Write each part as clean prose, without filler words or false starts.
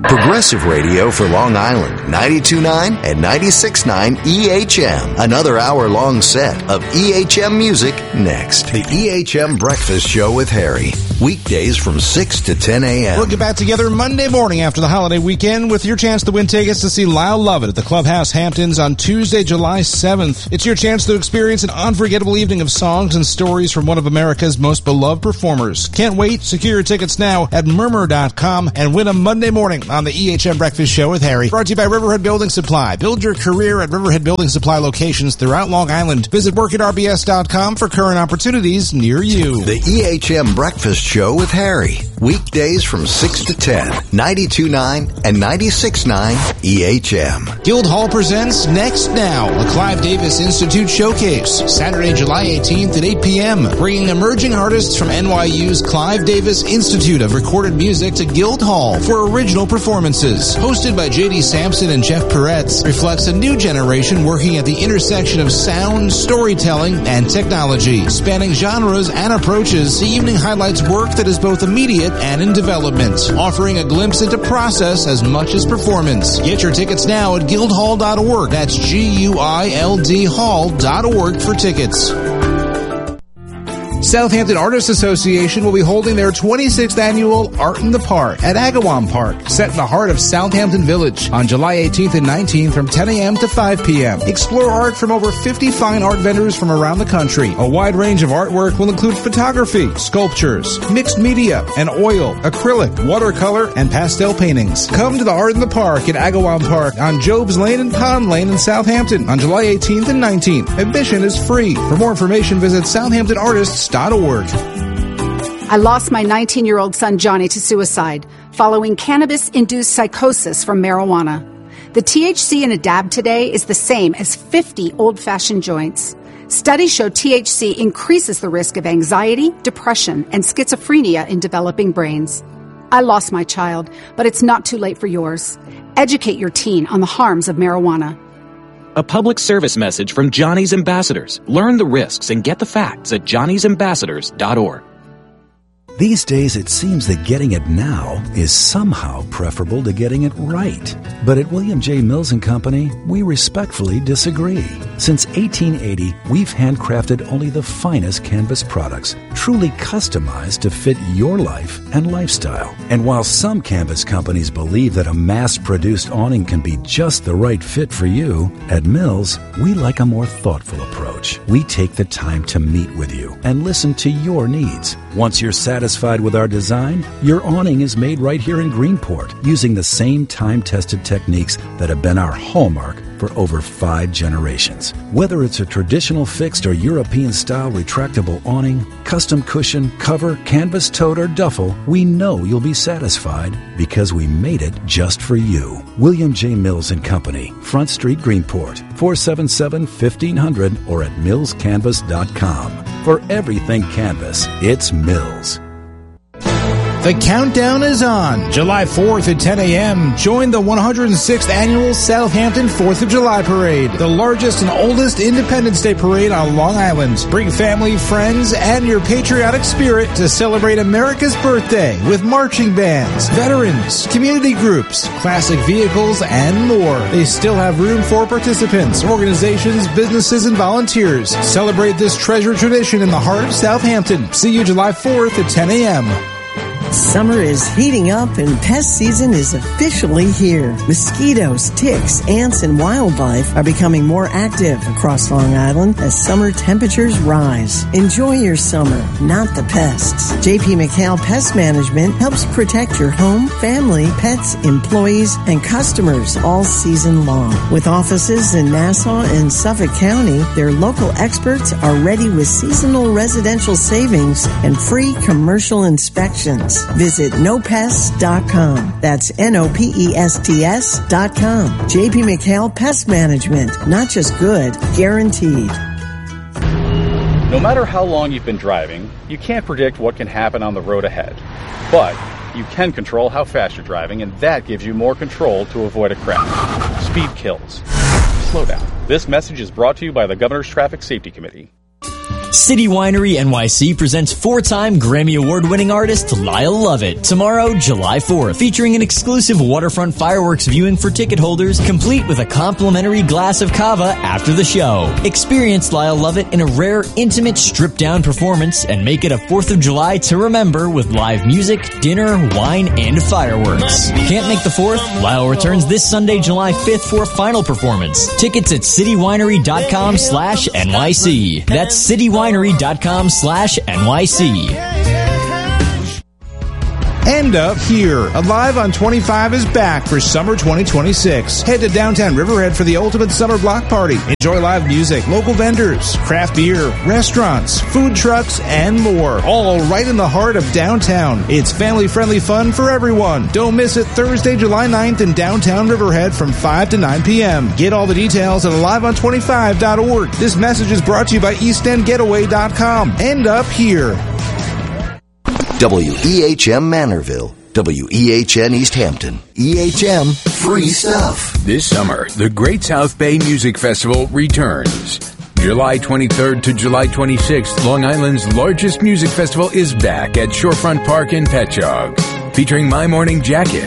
Progressive Radio for Long Island, 92.9 and 96.9 EHM. Another hour-long set of EHM music next. The EHM Breakfast Show with Harry. Weekdays from 6 to 10 a.m. We'll get back together Monday morning after the holiday weekend with your chance to win tickets to see Lyle Lovett at the Clubhouse Hamptons on Tuesday, July 7th. It's your chance to experience an unforgettable evening of songs and stories from one of America's most beloved performers. Can't wait. Secure your tickets now at murmur.com and win them Monday morning on the EHM Breakfast Show with Harry. Brought to you by Riverhead Building Supply. Build your career at Riverhead Building Supply locations throughout Long Island. Visit workatrbs.com for current opportunities near you. The EHM Breakfast Show with Harry. Weekdays from 6 to 10. 92.9 and 96.9 EHM. Guildhall presents Next Now, a Clive Davis Institute showcase. Saturday, July 18th at 8 p.m. Bringing emerging artists from NYU's Clive Davis Institute of Recorded Music to Guildhall for original performances. Hosted by J.D. Sampson and Jeff Peretz, reflects a new generation working at the intersection of sound, storytelling, and technology. Spanning genres and approaches, the evening highlights work that is both immediate and in development, offering a glimpse into process as much as performance. Get your tickets now at guildhall.org. That's GUILD hall.org for tickets. Southampton Artists Association will be holding their 26th annual Art in the Park at Agawam Park, set in the heart of Southampton Village, on July 18th and 19th from 10 a.m. to 5 p.m. Explore art from over 50 fine art vendors from around the country. A wide range of artwork will include photography, sculptures, mixed media, and oil, acrylic, watercolor, and pastel paintings. Come to the Art in the Park at Agawam Park on Jobs Lane and Pond Lane in Southampton on July 18th and 19th. Admission is free. For more information, visit southamptonartists.org. I lost my 19-year-old son Johnny to suicide following cannabis-induced psychosis from marijuana. The THC in a dab today is the same as 50 old-fashioned joints. Studies show THC increases the risk of anxiety, depression, and schizophrenia in developing brains. I lost my child, but it's not too late for yours. Educate your teen on the harms of marijuana. A public service message from Johnny's Ambassadors. Learn the risks and get the facts at johnnysambassadors.org. These days, it seems that getting it now is somehow preferable to getting it right. But at William J. Mills & Company, we respectfully disagree. Since 1880, we've handcrafted only the finest canvas products, truly customized to fit your life and lifestyle. And while some canvas companies believe that a mass-produced awning can be just the right fit for you, at Mills, we like a more thoughtful approach. We take the time to meet with you and listen to your needs. Once you're satisfied with our design, your awning is made right here in Greenport using the same time-tested techniques that have been our hallmark for over 5 generations. Whether it's a traditional fixed or European-style retractable awning, custom cushion, cover, canvas tote, or duffel, we know you'll be satisfied because we made it just for you. William J. Mills & Company, Front Street, Greenport, 477-1500 or at millscanvas.com. For everything canvas, it's Mills. The countdown is on. July 4th at 10 a.m. Join the 106th Annual Southampton 4th of July Parade, the largest and oldest Independence Day parade on Long Island. Bring family, friends, and your patriotic spirit to celebrate America's birthday with marching bands, veterans, community groups, classic vehicles, and more. They still have room for participants, organizations, businesses, and volunteers. Celebrate this treasured tradition in the heart of Southampton. See you July 4th at 10 a.m. Summer is heating up and pest season is officially here. Mosquitoes, ticks, ants, and wildlife are becoming more active across Long Island as summer temperatures rise. Enjoy your summer, not the pests. J.P. McHale Pest Management helps protect your home, family, pets, employees, and customers all season long. With offices in Nassau and Suffolk County, their local experts are ready with seasonal residential savings and free commercial inspections. Visit nopests.com. That's NOPESTS.com. J.P. McHale Pest Management. Not just good, guaranteed. No matter how long you've been driving, you can't predict what can happen on the road ahead. But you can control how fast you're driving, and that gives you more control to avoid a crash. Speed kills. Slow down. This message is brought to you by the Governor's Traffic Safety Committee. City Winery NYC presents 4-time Grammy Award-winning artist Lyle Lovett tomorrow, July 4th, featuring an exclusive waterfront fireworks viewing for ticket holders, complete with a complimentary glass of cava after the show. Experience Lyle Lovett in a rare, intimate, stripped-down performance and make it a 4th of July to remember with live music, dinner, wine, and fireworks. Can't make the 4th? Lyle returns this Sunday, July 5th for a final performance. Tickets at citywinery.com/NYC. That's citywinery.com/NYC. End Up Here, Alive on 25 is back for summer 2026. Head to downtown Riverhead for the ultimate summer block party. Enjoy live music, local vendors, craft beer, restaurants, food trucks, and more. All right in the heart of downtown. It's family-friendly fun for everyone. Don't miss it Thursday, July 9th in downtown Riverhead from 5 to 9 p.m. Get all the details at aliveon25.org. This message is brought to you by EastEndGetaway.com. End Up Here. WEHM Manorville, WEHN East Hampton, EHM Free Stuff. This summer, the Great South Bay Music Festival returns. July 23rd to July 26th, Long Island's largest music festival is back at Shorefront Park in Patchogue, featuring My Morning Jacket,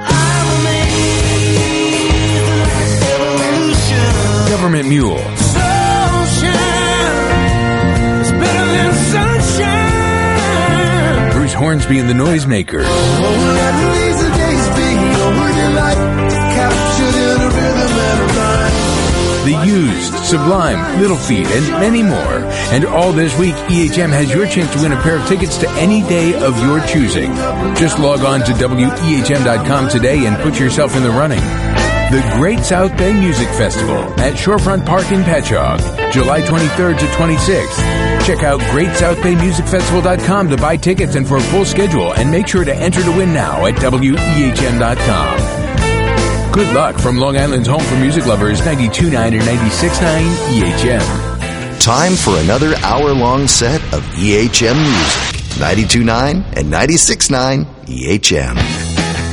Government Mule, Hornsby and the Noisemakers, The Used, Sublime, Little Feat, and many more. And all this week, EHM has your chance to win a pair of tickets to any day of your choosing. Just log on to WEHM.com today and put yourself in the running. The Great South Bay Music Festival at Shorefront Park in Patchogue, July 23rd to 26th. Check out GreatSouthBayMusicFestival.com to buy tickets and for a full schedule, and make sure to enter to win now at WEHM.com. Good luck from Long Island's home for music lovers, 92.9 and 96.9 EHM. Time for another hour-long set of EHM music, 92.9 and 96.9 EHM.